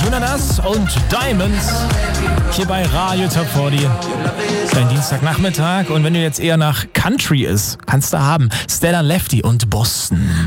Jonas und Diamonds hier bei Radio Top 40. Dein Dienstagnachmittag und wenn du jetzt eher nach Country ist, kannst du haben Stella Lefty und Boston.